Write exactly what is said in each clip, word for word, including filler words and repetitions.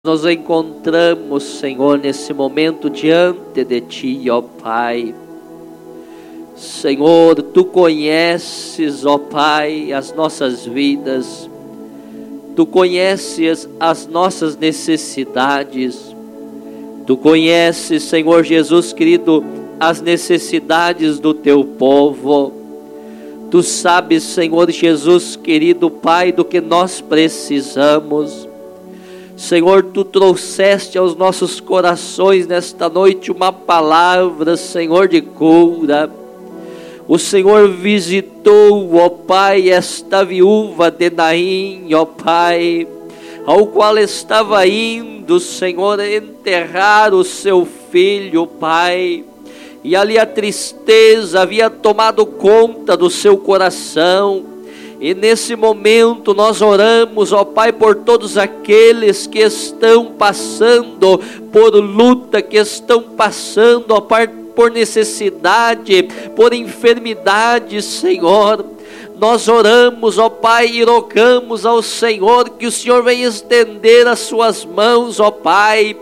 Nos encontramos, Senhor, nesse momento diante de Ti, ó Pai. Senhor, Tu conheces, ó Pai, as nossas vidas. Tu conheces as nossas necessidades. Tu conheces, Senhor Jesus querido, as necessidades do Teu povo. Tu sabes, Senhor Jesus querido, Pai, do que nós precisamos. Senhor, Tu trouxeste aos nossos corações nesta noite uma palavra, Senhor, de cura. O Senhor visitou, ó Pai, esta viúva de Naim, ó Pai, ao qual estava indo, Senhor, enterrar o seu filho, Pai. E ali a tristeza havia tomado conta do seu coração. E nesse momento nós oramos, ó Pai, por todos aqueles que estão passando por luta, que estão passando, ó Pai, por necessidade, por enfermidade, Senhor. Nós oramos, ó Pai, e rogamos ao Senhor que o Senhor venha estender as suas mãos, ó Pai.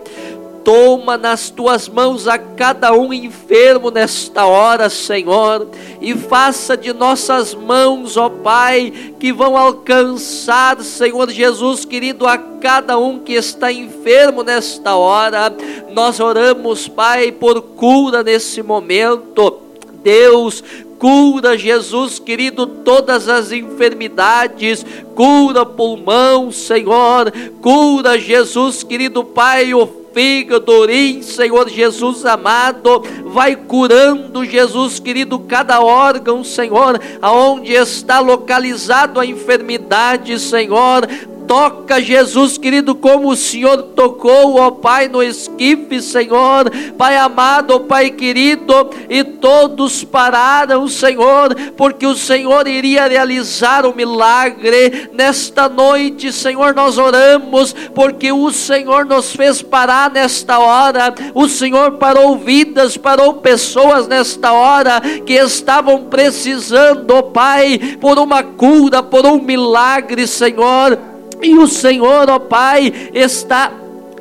Toma nas Tuas mãos a cada um enfermo nesta hora, Senhor, e faça de nossas mãos, ó Pai, que vão alcançar, Senhor Jesus querido, a cada um que está enfermo nesta hora. Nós oramos, Pai, por cura nesse momento. Deus, cura, Jesus querido, todas as enfermidades, cura pulmão, Senhor, cura, Jesus querido, Pai, o fígado, o rim, Senhor Jesus amado, vai curando, Jesus querido, cada órgão, Senhor, aonde está localizado a enfermidade, Senhor. Toca, Jesus querido, como o Senhor tocou, ó Pai, no esquife, Senhor, Pai amado, ó Pai querido, e todos pararam, Senhor, porque o Senhor iria realizar o milagre. Nesta noite, Senhor, nós oramos, porque o Senhor nos fez parar nesta hora. O Senhor parou vidas, parou pessoas nesta hora, que estavam precisando, ó Pai, por uma cura, por um milagre, Senhor. E o Senhor, ó Pai, está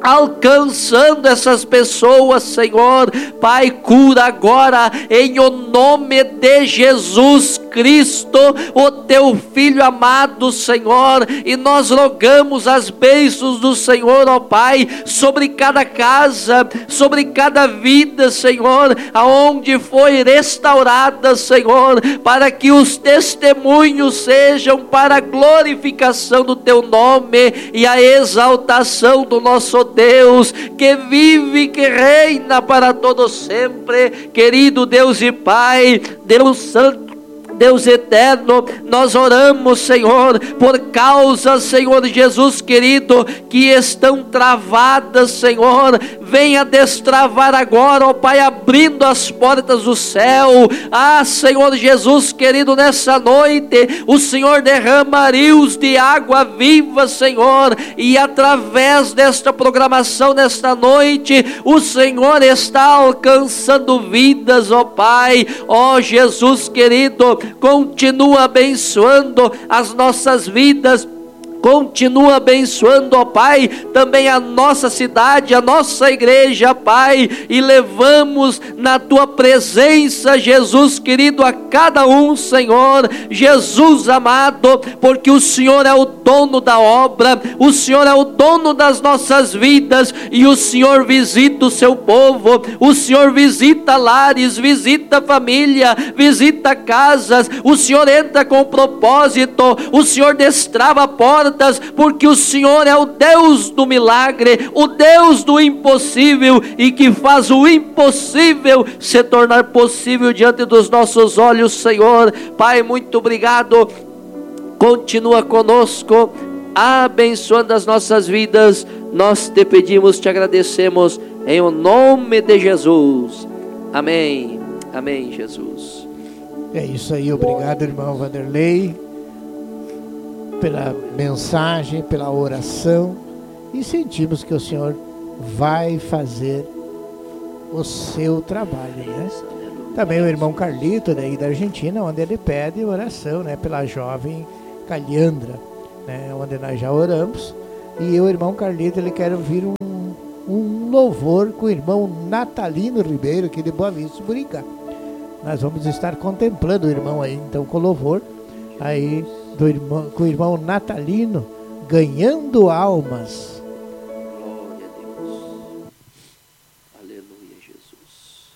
alcançando essas pessoas, Senhor. Pai, cura agora, em o nome de Jesus Cristo, o Teu Filho amado, Senhor. E nós rogamos as bênçãos do Senhor, ó Pai, sobre cada casa, sobre cada vida, Senhor, aonde foi restaurada, Senhor, para que os testemunhos sejam para a glorificação do Teu nome e a exaltação do nosso Deus, que vive e que reina para todo sempre. Querido Deus e Pai, Deus Santo, Deus eterno, nós oramos, Senhor, por causa, Senhor Jesus querido, que estão travadas, Senhor. Venha destravar agora, ó Pai, abrindo as portas do céu. Ah, Senhor Jesus querido, nessa noite o Senhor derrama rios de água viva, Senhor, e através desta programação nesta noite, o Senhor está alcançando vidas, ó Pai. Ó Jesus querido, continua abençoando as nossas vidas. Continua abençoando, ó Pai, também a nossa cidade, a nossa igreja, Pai, e levamos na Tua presença, Jesus querido, a cada um, Senhor, Jesus amado, porque o Senhor é o dono da obra, o Senhor é o dono das nossas vidas, e o Senhor visita o Seu povo, o Senhor visita lares, visita família, visita casas, o Senhor entra com propósito, o Senhor destrava a porta, porque o Senhor é o Deus do milagre, o Deus do impossível, e que faz o impossível se tornar possível diante dos nossos olhos, Senhor. Pai, muito obrigado. Continua conosco, abençoando as nossas vidas. Nós te pedimos, te agradecemos, em o nome de Jesus. Amém. Amém, Jesus. É isso aí, obrigado, irmão Vanderlei, pela mensagem, pela oração, e sentimos que o Senhor vai fazer o seu trabalho, né? Também o irmão Carlito, daí da Argentina, onde ele pede oração, né, pela jovem Caliandra, né, onde nós já oramos, E o irmão Carlito, ele quer ouvir um, um louvor com o irmão Natalino Ribeiro, aqui de Boa Vista, Buricá. Nós vamos estar contemplando o irmão aí, então, com louvor, aí, do irmão, com o irmão Natalino, ganhando almas. Glória a Deus. Aleluia, Jesus.